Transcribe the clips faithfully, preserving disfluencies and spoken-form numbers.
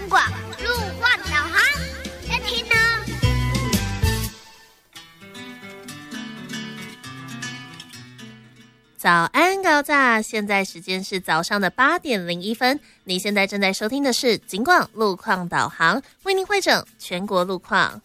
广路况导航，要听呢。 早安高炸，现在时间是早上的八点零一分。你现在正在收听的是警广路况导航，为您汇整全国路况。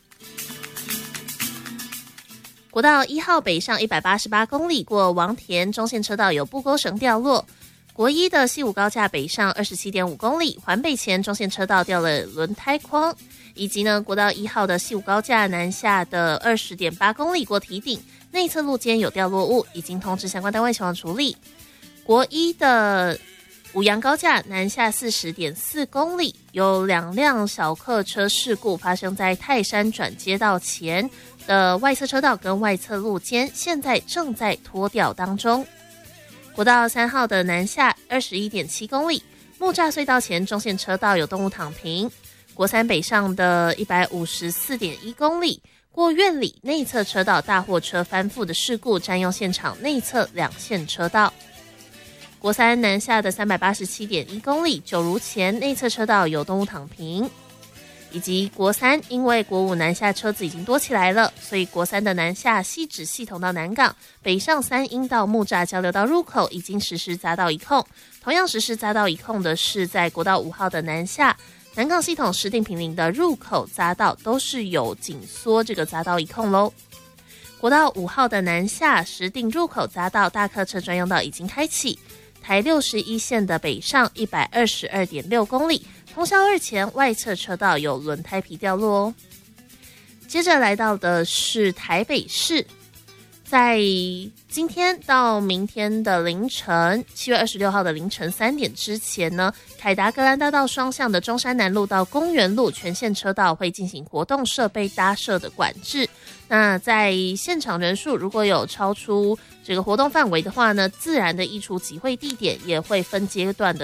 国道一号北上一百八十八公里，过王田中线车道有布钩绳掉落。国一的西武高架北上二十七点五公里，环北前中线车道掉了轮胎框，以及呢国道一号的西武高架南下的二十点八公里过堤顶。内侧路肩有掉落物，已经通知相关单位前往处理。国一的五杨高架南下四十点四公里，有两辆小客车事故发生在泰山转接道前的外侧车道跟外侧路肩，现在正在拖吊当中。国道三号的南下二十一点七公里，木栅隧道前中线车道有动物躺平。国三北上的一百五十四点一公里。过苑里内侧车道大货车翻覆的事故占用现场内侧两线车道。国三南下的三百八十七点一公里，九如前内侧车道有动物躺平。以及国三因为国五南下车子已经多起来了，所以国三的南下汐止系统到南港，北上三鶯到木栅交流道入口已经实施匝道一控。同样实施匝道一控的是在国道五号的南下。南港系统石碇坪林的入口匝道都是有紧缩这个匝道一控咯。国道五号的南下石碇入口匝道大客车专用道已经开启。台六十一线的北上一百二十二点六公里，通霄二前外侧车道有轮胎皮掉落哦。接着来到的是台北市，在今天到明天的凌晨，七月二十六号的凌晨三点之前呢，凯达格兰大道双向的中山南路到公园路全线车道会进行活动设备搭设的管制。那在现场人数如果有超出这个活动范围的话呢，自然的移除集会地点也会分阶段的